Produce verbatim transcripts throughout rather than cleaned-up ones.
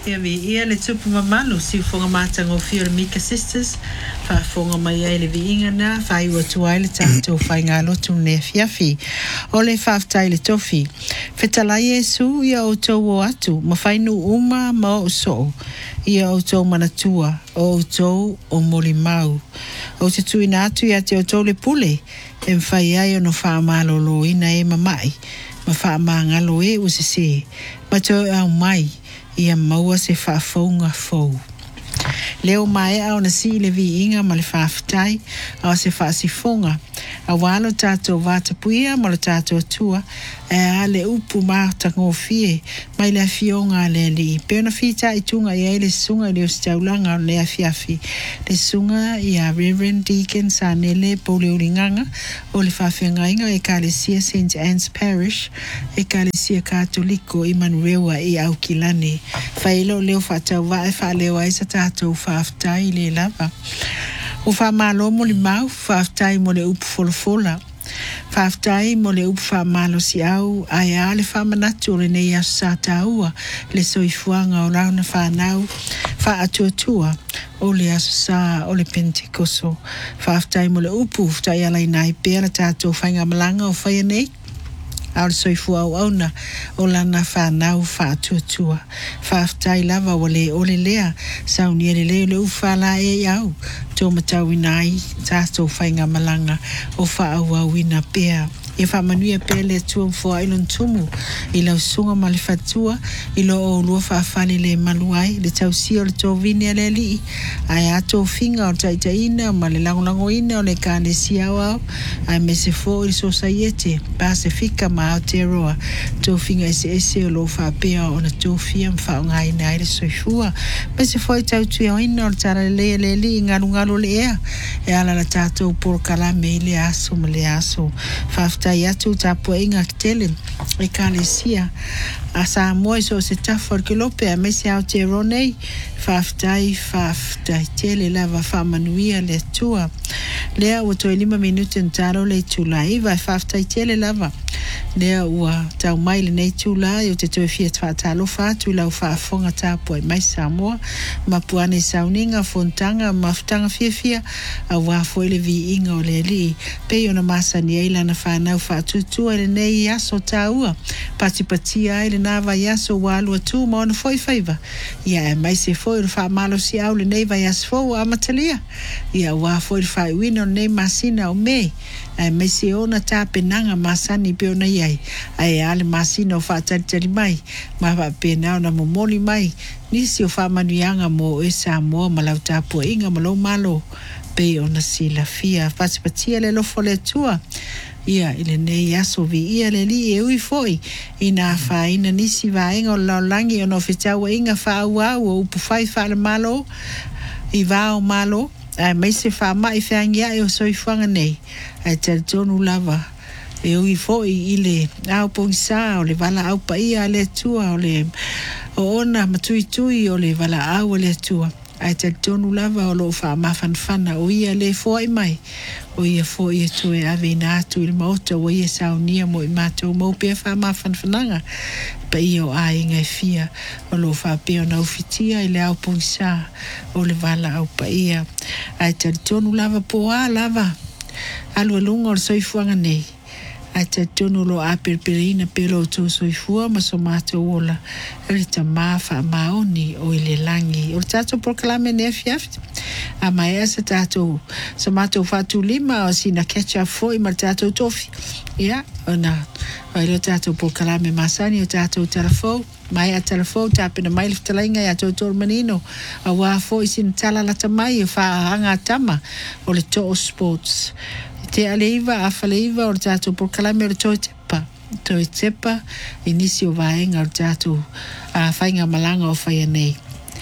Ia vi ia le tupu mamalu si fonga matanga o Fiora Mika Sisters fa fonga mai ai le vi inga na fa iwa tuai le tato fa inga lotu ne fiafi o le faftai le tofi fetala Yesu ia o tau o atu ma fainu uma ma o so ia o tau manatua o tau o moli mau o te tuina atu ia te o tau le pule e mwhai ai o no wha amalo lo ina e mamai ma wha amangalo e usese ma tau au mai ia maua se whaafonga fau. Leo mai au na si le vi inga ma le whaafitai au se whaasifonga. A walo tātou vātapuia ma le tātou tua e a le upu mātanga o fie mai le fionga le li. Peo na fita i tunga i le sunga i le ostaulanga o le afiafi. Le sunga i a Reverend Deacon Sanele Pole Uringanga o le whawhenga inga e Kalesia Saint Anne's Parish e Kalesia Katoliko i Manurewa i Aukilane. Whaelo leo whatau wa e whaleo ai sa tātou whaaftai le lava. O wha malo mo le mau, whaaftai mo le upu folofola. Whaaftai mo le upu wha malo si au, ai a le wha manatu o le nei asu sa taua, le soifuanga o rauna whanau, wha atuatua o le asu sa o le Pentekoso. Whaaftai mo le upu, whai alai nai pēra tātou whainga malanga o whaia nei. Au le soifua au auna o lana whanau whaatuatua. Whaaftai lava o le ole lea, sauni ele leo le ufala e au. Tō matau inai, tātou whainga malanga o whaau au ina pēa. E whamanuia pēa le tua mfua ilon tumu, i lau sunga ma le whatua, i lo o lua whaafale le maluai, le tausia o le tō vini a le li, ai a tō finga o taita ina, ma le langolango ina o le kāne siau au, ai me se fō i sosaiete, Pasifika ma Aotearoa, tō finga ese ese o lo whaapea o na tō fia mwhao ngai na aere soifua, me se fō i tautua o ina o le tara le le li, ngaru ngalo le ea, e ala la tātou por kalame i le aso ma le aso, whaaftai atu tapu inga kitele e Kalesia a sa moe so se tafo ke lope a mesi au te ronei whaaftai whaaftai tele lava whamanuia le tua lea ua toi lima minuta ntaro le tula iwa whaaftai tele lava lea ua tau mai le nei tula o te toi fia twatalo whatu lau whaafonga tapu e mai Samoa ma puane sauninga fontanga maftanga fia fia a wafo ele vi inga o le li pe ona masani eila na whanau whatutua le nei aso taua pati pati ai le nava yaso walu atu ma ona foi faiva ia e mai se foi fa malo si au le nei vai as fo amatalia ia wa foi fa wino nei masina o me e mai se ona tape nanga masani pe ona iai ai ale masina o fa tali mai ma va pena ona momoli mai nisi o fa manuanga mo esa mo malau tapu inga malo malo pe ona sila fia pati pati le lo fole tua ia ile nei aso vi ia le li e ui foi ina fa ina nisi va inga o langi o no fitau inga fa ua o upu fai fa le malo i va o malo ai mai se fa mai fa ngia e o soifuanga nei ai te tonu lava e ui foi ile au pongsa o le vala au pa ia le tua o le o ona matui tui o le vala au le tua ai te tonu lava o lo fa mafanfana o ia le foi mai o ia foi e tu e ave na tu il moto o ia saunia mo i mato mo pe fa mafanfananga pa io ai ngai fia o lo fa pe ona ofitia ile au pongsa o le vala au pa ia ai te tonu lava po a lava alu lunga o soifuanga nei ai te tonu lo a perperina pelo to soifua ma so mato ola ele ta mafa maoni o ile langi o tato proclame ne fiaft a mai essa tato so mato fatu lima o sina ketchup foi ma tato tofi ia ona ai lo tato proclame masani o tato telefone mai a telefone tape na mai liftalinga ya toto manino a wa foi sin tala la tamai fa hanga tama o le to sports te aleiva a faleiva o tato por kalame o to tepa to tepa inicio vaenga o tato a fainga malanga o faia nei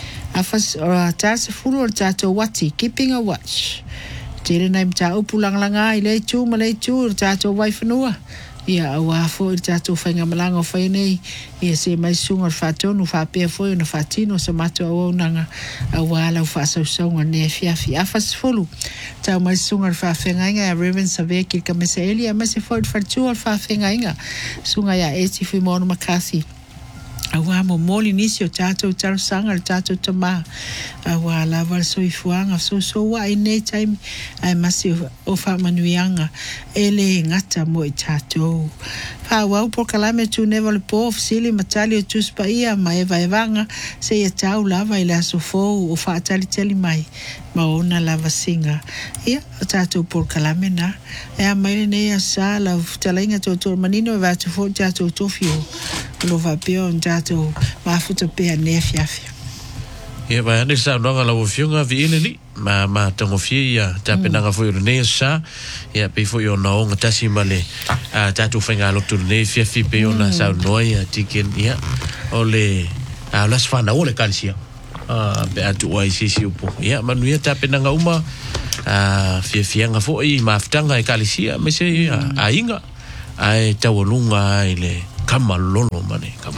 a fas o tato fulu o tato wati keeping a watch te na mta upulanga ile tu malai tu tato waifanua ia wa fo tato fainga malanga o faia nei ia se mai sunga fatonu fa pe foi no fatino se mato o nanga a wala fa so so ne fia fia fas fulu ta mai sunga fa fenga Reverend Saveki ka mese elia mas se foi fatu fa fenga sunga ya eti fi mono makasi Awa mo moli nisi o tātou tarasanga le tātou tama. Awa lava le soifuanga so so wa i nei time ai masi o whamanuianga e le ngata mo i tātou. Pa wau por kalame tu neva le po ofisili matali o tuspa ia ma eva evanga se ia tau lava i le aso fou o whaatali teli mai ma ona lava singa. Ia o tātou por kalame na e a maile nei a sa la utalainga tō tō manino e vātu fo tātou tofio lo va pio tātou mafuta pea ne fiafia. Ia vai ane sa nonga la wofionga vi ile ni ma ma tango fie ia tapenanga fo yo ne sa ia pe fo yo no nga tasi male a tatu fenga lo tu ne fia fi pe yo na sa no ia tiken ia ole a las fana ole kalsia a be atu wai si si upo ia manu ia tapenanga uma a fia fia nga fo i maftanga e kalisia me se a inga ai tawolunga ile kama lolo mane kama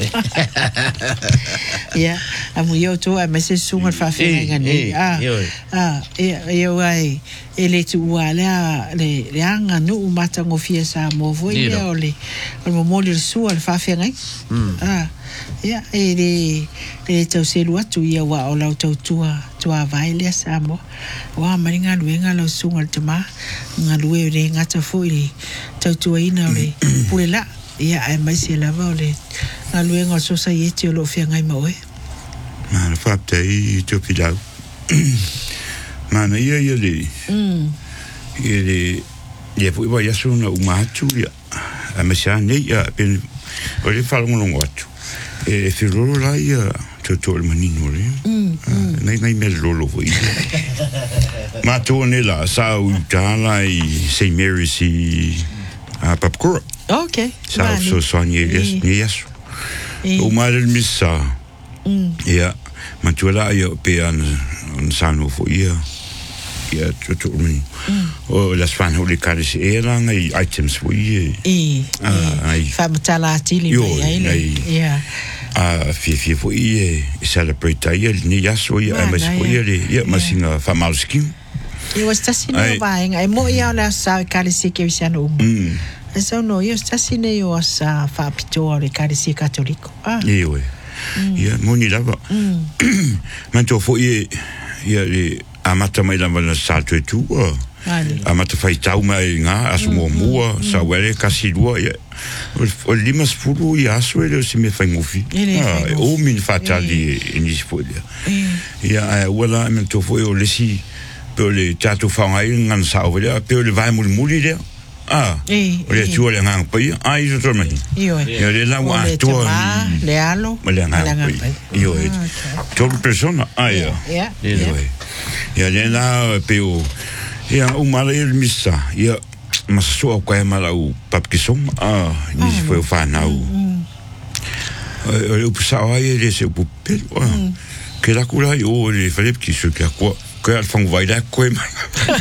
ya amu yo to a mese sunga fa fe ngani ah ah yo ai ele tu wala le leanga no mata ngofia sa mo voi ole o mo le su al fa fe ngai ah ya ele ele tau se lu atu ia wa o lau tau tua tua vai le sa mo wa maringa luenga lo sunga tama ngalue le ngata foi tau tua ina le pulela ia ai mai se lava ole a luenga so sa yeti o lo fia ngai mo e ma fa te i to pilau ma na ia ia le mm ia le ia pu ia so na uma tu ia a me sa nei ia pen o le fa ngolo ngatu e fi lo la ia to to le manino le mm nei nei me lo lo foi ma to ne la sa u tala i Saint Mary's i a Papkura. Okay. Sa so sonye yes yes. O mal missa. Mm. Ja, man tuela io pe an an sano fo ia. Ja, to me. O las fan holy caris era ngai items fo ia. E. Ai. Fa matala tili mai. Ja. Ah, fi fi fo ia celebrate ia ni yaso ia mas fo ia ia masinga fa malskin. Io sta sino vai ai mo ia la sa caris che siano. Mm. Eso no, io sta sine io sa fa pitore carisi cattolico. Ah. Io. Ia moni lava. Man to fo ia ia amata mai lava na salto e tu. Amata fai tau mai nga asu mo mua sa wele kasi dua ia. O limas fulu ia asu ele se me fai ngofi. Ah, o min fatali ni spolia. Ia wala man to fo io lesi per le tatu fa ngai ngan sa wele per le vai mul muli le. Ah, le tu le ngang pai, ai jo tormai. Io. Io le la wa tu le alo. Le ngang pai. Io. Tot persona, ai. Ja. Io. Io le la peo. Ia o mala il missa. Ia ma so ko e mala u papkisom. Ah, ni foi fa nau. Eh, o psa ai le se pu pe. Que la cura io le fallait petit ce que quoi. Que al fang vai da ko mai.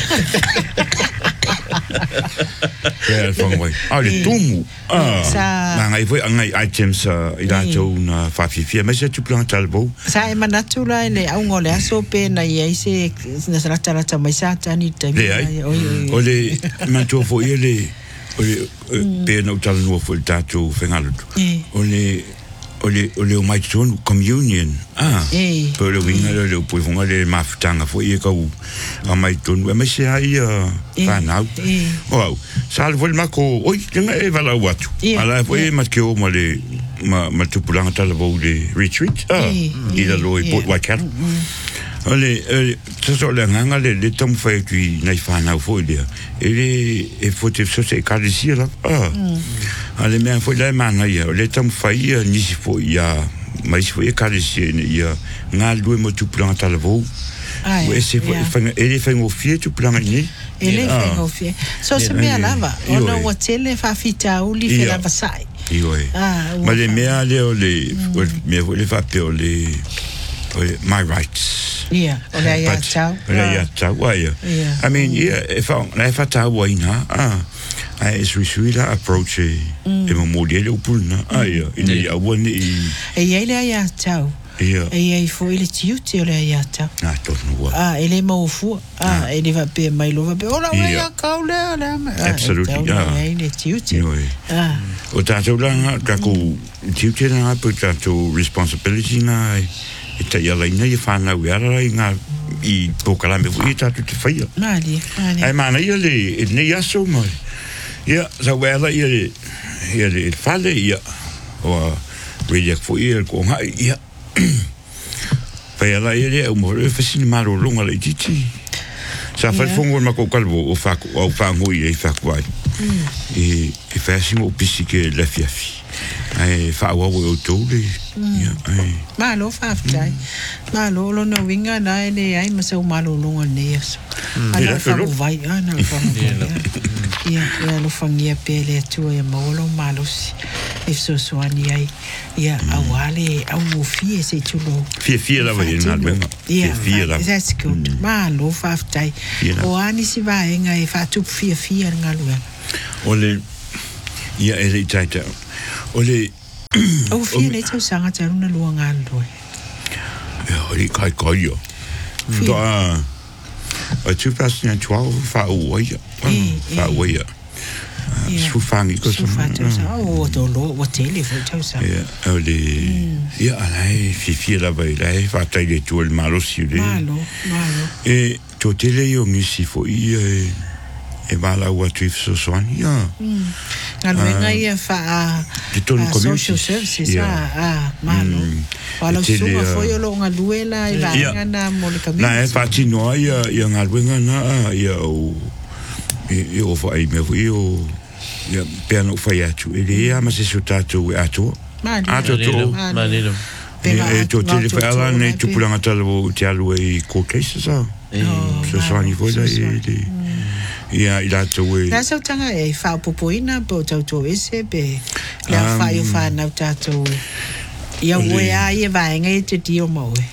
Ja, van wij. Ah, de tomu. Ah, maar hij wil aan items ilato na fafifia, maar zet je plan talbo. Sa e manatula le au ngole so pe na ye se na sala tala mai sa tani te. Ole, man to fo ele. Ole pe no tal no fo tato fengalo. Ole ole ole o mai ton communion. Ah. Pe le winga le po fonga le maftanga fo ye ka u. A mai ton, mas se ai fa nau. Wow. Sal vol mako, oi, tenga e vala watu. Ala foi mas que o male ma ma tu pulanga tal vo de retreat. Ah. Ida lo e pot wa kat. Ole, so le nganga le le tom fa tu na fa nau fo dia. Ele e fo te so se kalisia la. Ah. Ale me foi la mana ia, le tom fa ia ni si fo ia, mas foi kalisia ia ngal do mo tu pulanga tal vo. Oui, c'est ele fait au fier tu plan ni. Ele fait au fier. So se me lava. Ono hotel fa fita u li fe lava sai. Io. Ah. Ma le me ale ole me vole fa pe ole my rights. Yeah. Ole ya ciao. Ole ya ciao. Why? I mean, yeah, if I if I tell why na. Ah. I is risuila approach e mo modelo pulna. Ah, yeah. Ine ya woni. E ele ya ciao. Ia. E ai fo ile tiuti o le aiata. Ah, tonu wa. Ah, ele maufu. Ah, ele va pe mai lo va pe. Ola ia kaule ala. Absolutely. Ah. Ele tiuti. Ah. O tātou langa, kako tiuti na po tātou responsibility na e ta ia lai nei whanau e ara i ngā i pokalame fu i tātou te whaia. Mali, mali. Ai mana ia le, e nei aso mai. Ia, sa wēla ia le, ia le whale ia, o rediak fu ia ko ngai ia. Whaela ia le, au moro e whasini maro longa le titi. Sa whaifongo ma ko kalvo o whaku, au whangui e whakuai. E, e whasimo o pisi ke lefiafi. Ai whaua o tau le. Ia, ai. Malo whaftai. Malo lo no winga na e le ai masau malo longa ne aso. Ana whangu vai, ana whangu vai. Ia, ia lo whangia pele atua ia maolo malo si. E so soani ai. Ia, awale, au mo fie se tulo. Fie fie la vai na wenga. Ia, fie la. That's good. Malo whaftai. O ani si vaenga e whatup fie fie ngaluenga. Ole, ia e le taita. Ole o fie le tau sanga te aruna lua ngā loe. Ia, ole kai kai ia. Da, a two thousand twelve, wha ua ia. Wha ua ia. Sufangi ko sa. Sufangi sa. O, to lo, o tele fo tau sanga. Ia, ole, ia, alai, fi fie la vai, lai, whatai le tua le malo si le. Malo, malo. E, to tele i o ngisi fo ia e, e wala ua tuif so soani, ia. Ngā luenga ia wha social services, ah, malo. Wala sunga foi o lo ngā luela i vaenga na mo le community. Na e whatinoa ia ngā luenga na, ia o, i o wha i me hui o, ia pēr no whai atu. E le ia ma se so tātou e atua. Mani. Atua tō. Mani. E tō tele whai ala nei tupulanga talo o te alu e court cases, ah. So soani foi la e... Ia, i rato e... Nā sau tanga e whaupopoina po tautou ese pe ia whai o whanau tātou e. Ia ue a ia vaenga e te dio mau e.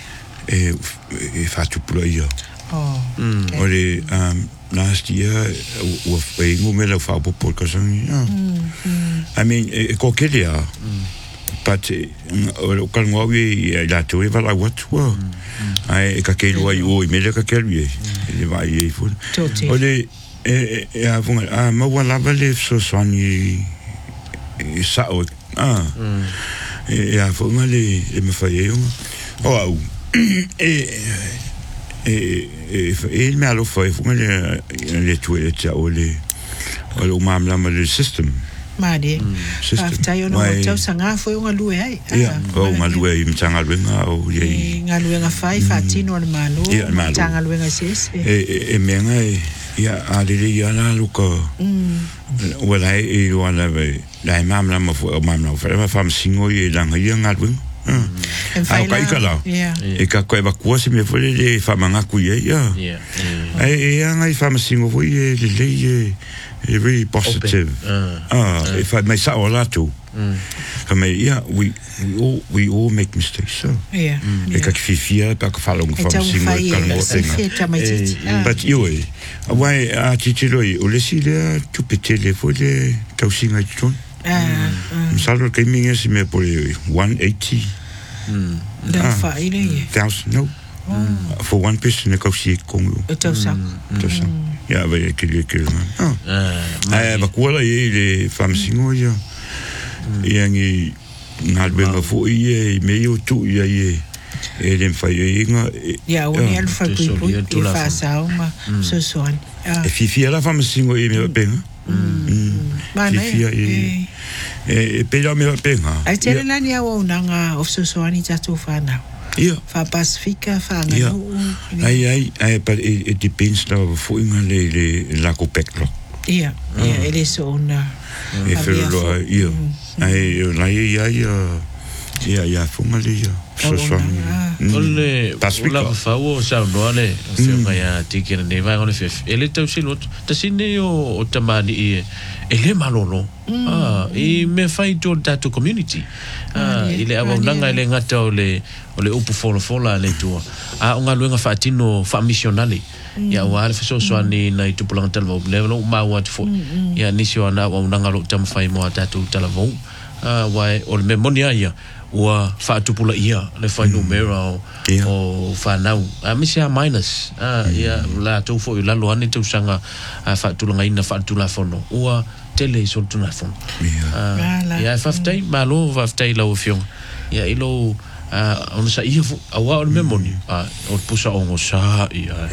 E whatupura ia. Oh. Ore, last year, ua whaingo me lau whaupopo kasangi. I mean, e kokere a. But, o kalungawi i rato e wala watua. Ai, e ka keirua i o i mele ka keru e. E vai e i funa. Ore, e e a funga a maua lava le so soani e sao ah e a funga le e me fai eu o au e e e me alo fai funga le le tue te o le o le mamla ma le system Mari, aftai ono tau sanga foi unha lue ai. Ia, o unha lue i mtanga luenga o iei. Nga luenga fai, fatino al malo, mtanga luenga sese. E menga e, ia, a lele ia la luka, ua lai e loa la vei, lai mamla ma fu, mamla o fere, ma fam singo i langa ia nga luenga. Au ka ika la, e ka koe wakua se me fole le whamangaku ia ia. E anga i fam singo foi e lele e, e really positive. Ah, if I may say all that too. I mean, yeah, we we all we all make mistakes. So yeah, e ka fifia pa ka falo ng fam singo ka mo singa. But you, why a titilo o le sile tu petele fole ka singa ton. Ah, salo ka minga si me por one eighty. Mm. Da fa ile. Thousand no. For one person ka si kongo. Tau sa. Tau sa. Ja, vai aquele aquele. Ah. Ah, ba kola e le fam singo ia. E angi na benga fo ie meio tu ia ie. E le fai inga. Ja, o ni alfa ku ku fa sa uma so son. E fifi la fam singo e me benga. Mm. Fifi e e pela me benga. Ai tele na ni o nanga of so so ani tatu fa na. Ja. Fa Pacifica, fa nga no. Ai, ai, ai, but it, it depends na fu inga le, le, la kopeklo. Ia, ia, ele so una. E fere loa, ia. Ai, la ia, ia, ia, ia, funga le ia. So so. Ole, Pacifica. Ola fao sa no ale, se nga ya tikira ne vai ngone fef. Ele tau silo, ta sine o o tamani e ele malolo. Ah, e me fai to that community. Ah, ile ava nanga ile ngata ole ole upu fola fola le tua. Ah, unga luenga fatino fa missionale. Ya wa alfa so so ni na itu pulang talvo level ma wat fo. Ya nisio na wa nanga lo tam fai mo tatu talvo. Ah, wa ol memonia ya. ua whaatupula ia le whainu mera o whanau. A misi a minus. Ia la tau fo i lalo ane tau sanga whaatulanga ina whaatula whono. Ua tele i sol tuna whono. Ia e whaftai, malo whaftai lau whionga. Ia ilo ona sa ia awa o memoni. O pusa ongo sa ia.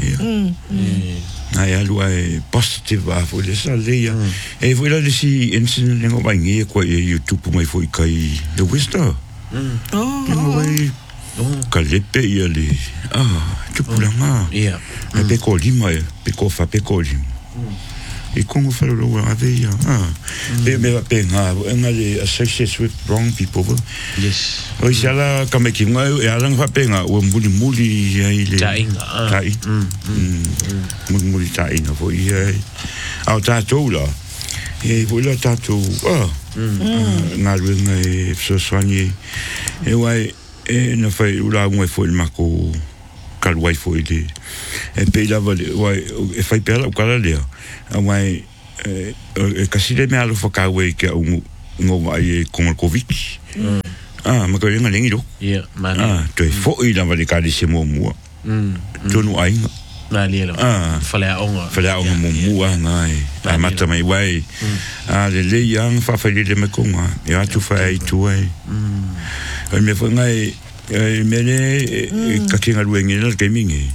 Ai alu ai positive a foi essa leia. E foi lá desse ensino lengo bangi ko e YouTube mai foi kai the wisdom. Oh. Kalepe ia le. Ah, tupulanga. Ia. E pe ko lima, pe ko fa pe ko lima. E como falou lo a veia. Ah. Pe me va penga, nga le associates with wrong people. Yes. O isa la ka me ki ngai e ala fa penga o muli muli ai le. Ta inga. Ta i. Muli muli ta inga foi ai. Au ta tola. E foi la ta to. Ah. Nga luenga e so soani. E wai e na fai ula un foi il mako kalwai foi le. E pe la vale wai e fai pela o kala le. Wai e kasile me alo fakawe ke un ngo vai con el covid. Ah, ma ko nga lengi do. Yeah, man. Ah, to foi la vale ka di se mo mo. Mm. To no ai. Na lelo. Ah, fale a onga. Fale a onga mo mo ngai. A mata mai wai. Ah, le le yang fa fa le me konga. Ya tu fa ai tu ai. Mm. Me fa ngai me ne ka kinga luengi le gaming.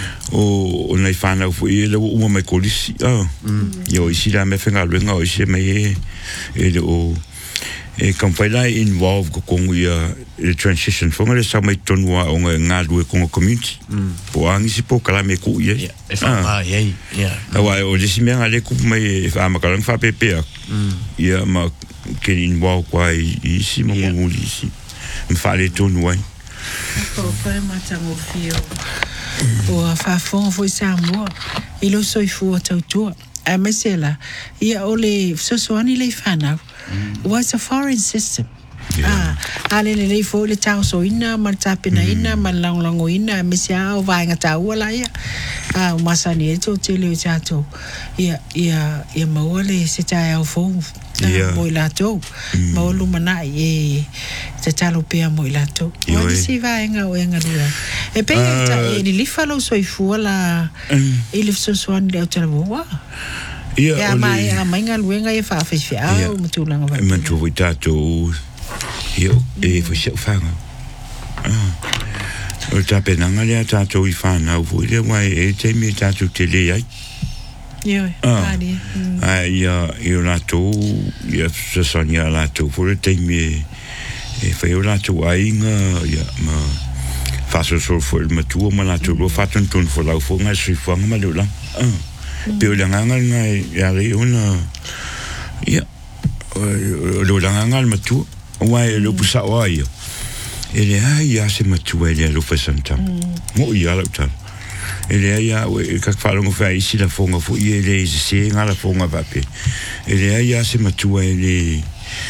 O nei fana foi ele o me colisi. Ah. Yo isi la me fenga luenga o isi me e o e kan fai lai involve ko kongu ia e transition fonga le sa mai tonua o nga lue kongo community. Po angi si po kala me ku ia. E fa ma ia. Ia. Awa o disi me ngale ku mai fa ma kala fa pepe. Ia ma ke involve kwa isi mo mo isi. Me fa le tonua. Ko fa ma tango fio. O a whaafonga foi Samoa, i lo soifu o tautua. A mesela, ia o le sosoani le whanau. Was a foreign system. Ah, ale le le fo le tau so ina, ma tapena ina, ma langlango ina, mesia o vainga tau ala ia. Ah, o masani e to te leo tato. Ia, ia, ia maua le se tae au fo. Mo i lato. Ma o lumana e te talo pea mo i lato. Wani si vainga o enga lua. E pe e li lifalo so i fuala i le sosoani le au tala mua. Ia, mai a mainga luenga e fa fia o mutulanga vai. Matu vi tato io e foi se fanga. Ah. O tape nanga le tato i fana o foi le mai e te mi tato te le ai. Io, ali. Ai ia io lato ia se sonia lato foi te mi e foi o lato ai nga ia ma faso so foi ma tu ma lato lo fatto un ton fo la fo nga si fanga ma lo la. Ah. Pero la nganga ngai ya le una ya lo la nganga ma tu wa lo pusa wa ya ele ai ya se ma tu ele lo fa santa mo ya la ta ele ya we ka fa lo fa isi la fonga fu ele se nga la fonga va pe ele ya se ma tu ele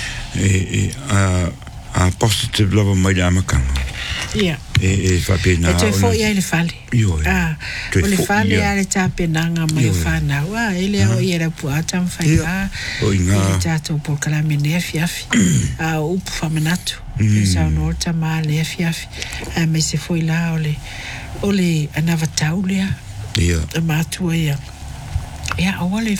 e a a positive love mai la makanga ya e e fa pena. E te fo ia le fale. Ah, o le fale ia le tape nanga mai fana. Wa ele o ia le puata mfai a. O inga. Ele tato por kala mene fiafi. A upu famanatu. Sa no ta ma le fiafi. A me se foi la ole ole anava taulia. Ia. Ma tu ia. Ia ole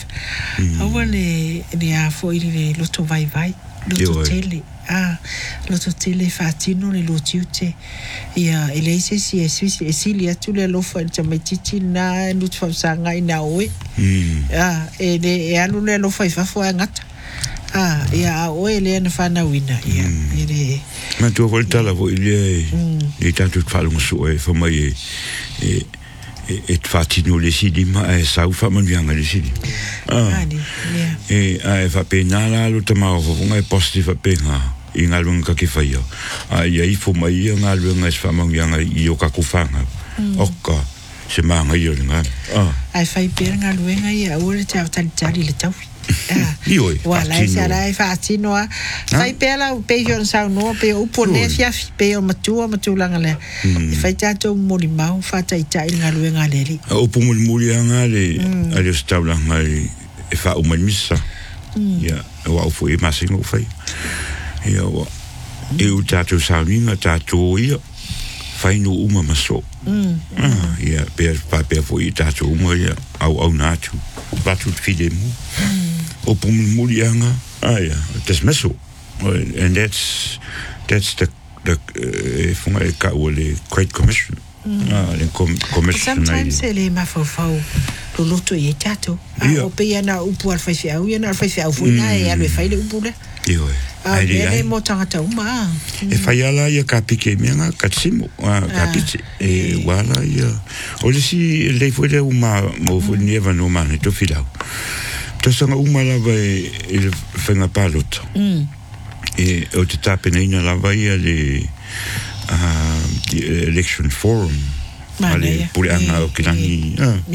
ole ni a foi le loto vai vai. Loto tele. Ah, loto tele fatino le lotiute. Ia elese si e si e si lia tu le lo fa tamatiti na lut fa sanga ina oe. Ah, e le e alu le lo fa fa fo ngata. Ah, ia oe le na fa na wina. Ia, ele. Ma tu volta la vo ile. E tanto fa lo so e fa mai e e fatino le si di ma e sa fa man vianga le si. Ah. E ai fa pena la lo tama vo nga positive pena. Inga lunga ki faia. Ai ai fo mai nga lunga fa mang yanga i o ka kufanga. Oka se manga i nga. Ah. Ai fai per nga lunga i o le tau tali tali le tau. Ah. Io. Wala sa rai fa tino a. Fai pela o pe yon sa no pe o pone fia pe o matua matulanga le. Fai tato mo li mau fa tai tai nga lunga le li. O pu mo li nga le ale stabla nga e fa o mal missa. Ya, wa o foi masingo fai. Ia wa e u tātou sauninga tātou ia whai no uma maso ia pēr pāpea fo i tātou uma ia au au nātu batu whide mu o pumun murianga aia tas maso and that's that's the the e funga e ka o le Great Commission ah le commission sometimes ele mafofau lo loto e tato o pe ana upu al fai au ia na fai au funa e al fai le upu le io ah ele mo tangata uma e fai ala ia ka pike menga ka tsimo ka pike e wala ia o le si le foi le uma mo foi neva no mane to filau to sanga uma la vai il fenga palot e o te tapena ina la vai le uh, the election forum ale pure anga o kirangi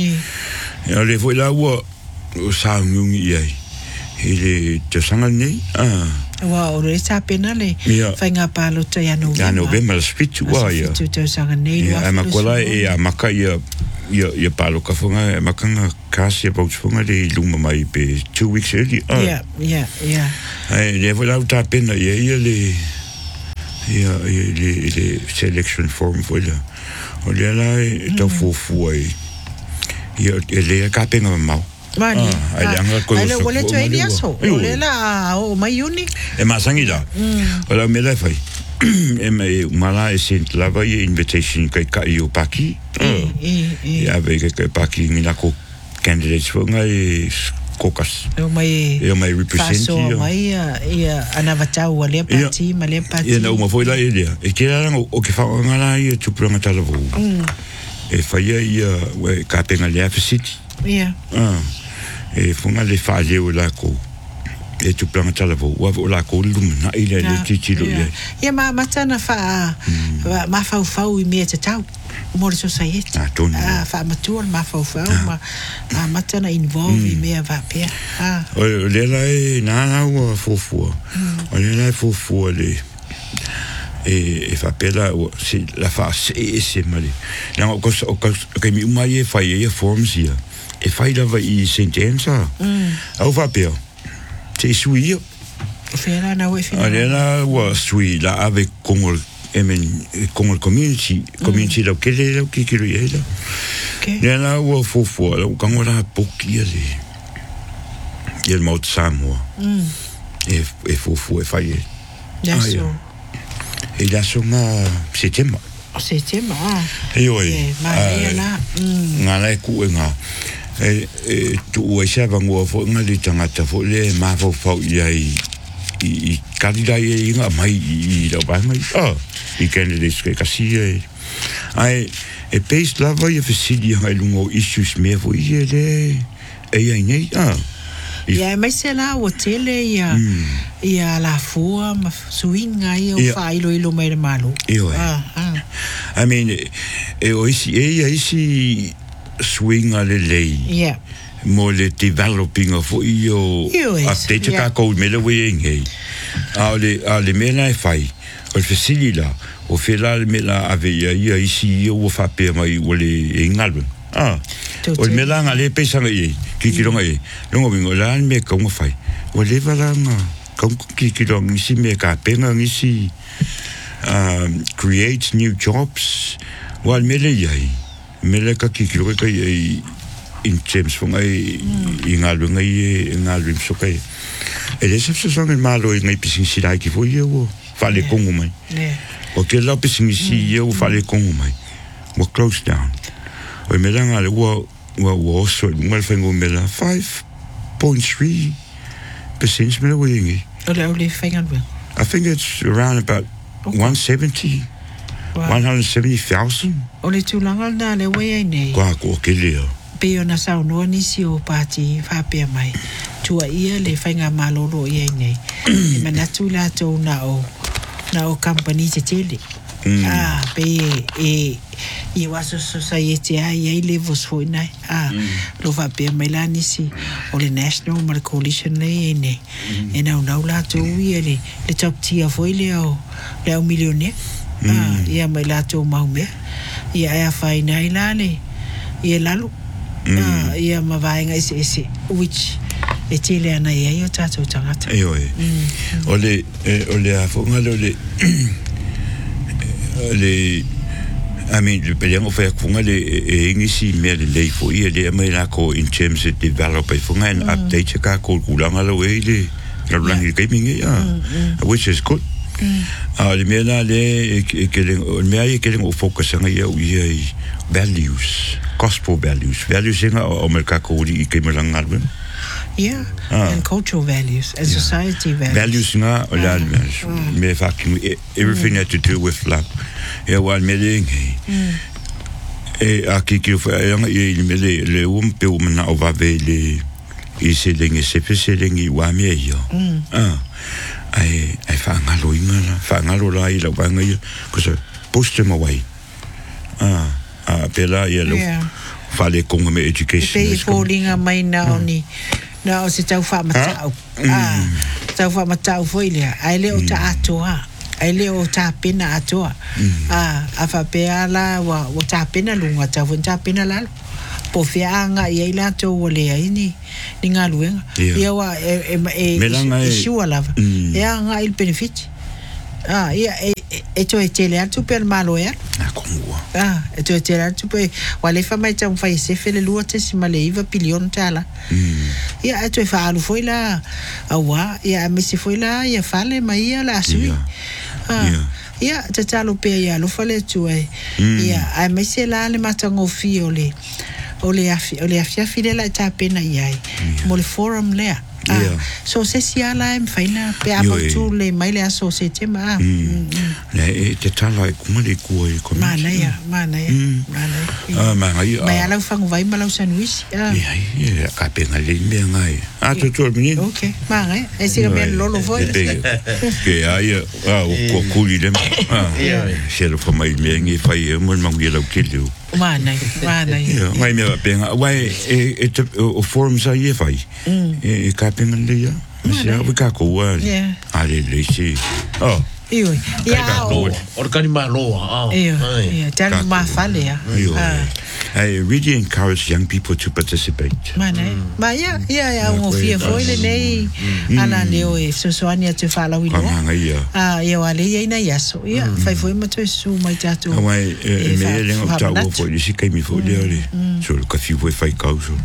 e ale foi la wa o sa ngungi ai ele te sanga nei ah wa o re tapena le fainga palo te ya no ya no be mal speech wa ya te sanga nei wa ma kola e a maka ia ia ia palo ka funga makanga kasi about funga de luma mai pe two weeks early ah yeah yeah yeah ai le foi la tapena ia ia le ia le le selection form foi la o le la to fu fu ai ia le ka penga mau mani ai le anga ko ai le to ele aso le la o mai uni e masangila ola me la fai e me mala e sent la vai invitation kai ka io paki e ave ke paki ni la ko candidates funga e kokas o mai e mai represent o mai ia ana vatau ale parti ma le parti e na uma foi la ele e que era o que fa ngala ia tu planga talavo e faia ia we ka penga le city ia ah e funga le fa le o la ko e tu planga talavo wa o la ko lumna ile le titilo ia ia ma matana fa ma fa fa i me te tau mo le society ah tonu ah fa matua ma fa fa ma matana involve i me va pe ah o le la e na na o fo fo o le la fo fo le e e fa pela o si la fa se se mali na o cos o che mi mai e fai e forms ia e fai la vai sentenza au fa pe se sui fera na o fina ale la o sui la avec como emen como community community lo que le lo que quiero ir le la o fo fo lo como la poki ale il mot samo e e fo fo e fai ya so e la soma setema setema e oi ma la nga la ku nga e e tu o xa vango fo nga li tanga ta fo le ma fo fo ia i i kalida i nga mai i lo ba mai ah i candidates ke kasi e ai e pace la vai e facility ha lungo issues me fo i le e ai nei ah ia mai se la o tele ia ia la fua ma suinga ia o fai lo ilo mai malo ah ah I mean e o isi e isi swinga le lei yeah mo le developing of io update ka ko me le wing a le a le mena e fai o facilila o fela le mela ave ia isi o fa pe mai o le engalben ah o me la ngale pesa ngai ki ki ronga e longo bingo la me ko mo fai o le vala nga ko ki ki ronga si me ka pena ngisi um create new jobs wal me le yai me le ka ki ki ronga e in James von ai ingalwe ngai ingalwe so kai ele se se song malo ngai pisin sila ki fo yo fale kongu mai o ke la pisin si yo fale kongu mai wo close down o me langa le wo wo wo so mal fengo me la five point three percent me wo ngi ole ole fengo I think it's around about okay. one seventy one hundred seventy thousand ole tu langa na le we nei kwa ko ke leo pe ona sa no ni si o pati fa pe mai tua ia le fainga malolo ia nei e mana tu la to na o na o company te tele ah pe e i was society ai ai le vos foi nai ah lo fa pe mai la ni si o le national mar coalition nei nei e na na la to ia le le top tier foi le o le o milione ah ia mai la to mau me ia ia fa nai la le ia lalu ah ia ma vai ngai se se which e tele ana ia i o tātou tangata. E oi. Ole, ole a fonga ole, ole, I mean, le pelengo fa funga le e ingisi me le le fo ia le mai la ko in terms of develop e funga and update ka ko kulanga lo e le la langi gaming ya which is good. Ah le me la le ke le me ai ke le focus nga ia ia values, gospel values, values nga o me ka ko i ke me langa ben. Yeah, and cultural values and society values. Values nga la me fa everything had to do with love. E wa me le e a ki ki fa e me le le um pe um na o va ve le i se le se pe se le ngi wa me yo ah ai ai fa ngalo inga fa ngalo la i la wa ngi ko se poste mo wai ah a pe la ye lo fa le ko me education pe falling mai na oni na o se tau fa matau ah tau fa matau foi le ai le o ta atoa ai le o ta pena atoa ah a fa pe ala wa o ta pena lunga ta fun ta pena la po fia nga ia la to le ai ni ni nga luenga ia wa e e e shua lava ia nga il benefit ah ia e to e tele atu per malo ya ah e to e tele atu pe wale fa mai tau fai se fele lua te si male iva pilion tala ia e to e fa alu foi la awa ia me se foi la ia fale mai ia la sui ah ia te talo pe ia lo fale tu e ia ai me se la le matango fi ole ole afi ole afi afi la ta pena ia mo le forum le ah so se si ala em faina pe a tu le mai le aso se te ma le te tala e kuma le ku e ko mana ia mana ia mana ah mana ia mai ala fangu vai malau sanwis ah ia ia ka pena le me ngai ah tu tu ni okay mana e si me lo lo foi ke ai ah o ku li le ah se lo fa mai me ngi fai mo mangi lo kilu mana mana ia mai me pena wai e o forums ai e fai e ka pena le ia se a ka ko wa ale le si oh io ia o organi malo ah io ia tell ma fale ya I really encourage young people to participate. Mana, ma ia ia ia o fia foi le nei ala leo e so so ania te fala wi lo. Ah ia wale ia ina ia so ia fai foi ma tu su mai tatu. Ai me le ngo tau foi le si kai mi foi le. So ka fi foi fai causa.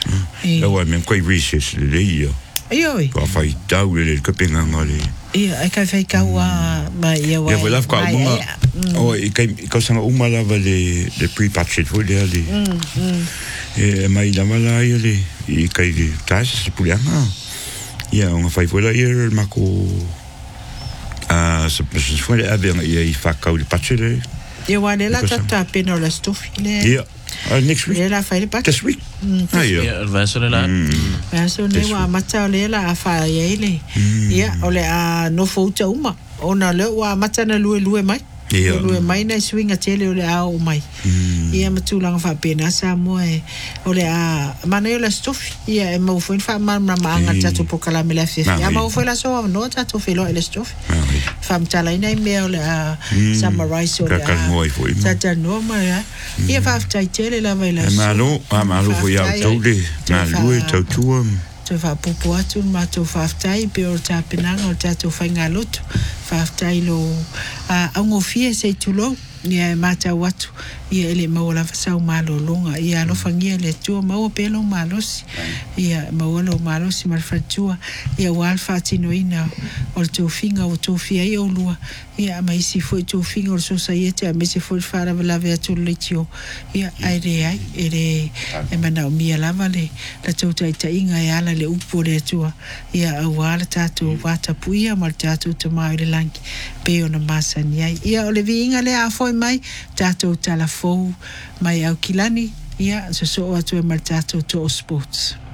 E wa men coi research le ia. Io. Ka fai tau le ka penga ngale. Ia ai ka fai ka wa ma ia wa. Ia vola ka uma. Oh, i kai ka sanga uma la le le pre-patched foi le ali. E mai la mala ile i kai tas se pulianga. Ia nga fai foi la ia ma ko ah se se foi a ver i fa ka le patched. Ia wa le la tata pena la stofile. Ia Uh, next week. Lela fai le pat. This week. Ah, yeah. Vaso le la. Vaso le wa mata le la fa ia ile. Ia ole a no fouta uma. Ona le wa mata na lue lue mai. Lue mai na swinga tele ole a o mai. Ia matulanga fa pena sa mo e ole a mana yo la stof. Ia e mo foi fa ma ma anga tatu pokala me la fe. Ia mo foi la so no tatu fe lo ele stof. Fam tala ina me ole a summarize ole a. Tata no ma ya. Ia fa tai tele la vai la. Malo, malo foi au tole. Na lue tatu. Te fa popo atu ma to fa tai pe o ta penanga o tatu fa ngalotu. Fa tai lo a ngo fie se tulo. Ia mata watu ia ele maola fasau malo longa ia lo fangia le tu mau pelo malos ia maolo malos mar fatua ia wal fatino ina o tu finga o tu fia ia lua ia mai si foi tu finga o society a mesi foi fara la via tu letio ia aire ai ere e mana mi lava le la tu tai tai inga ia la le upo le tu ia wal tatu wata puia mar tatu te mai le lanki pe ona masani ia o le vinga le a foi mai tato talafou mai au kilani ia so so atu e mar tato to sports.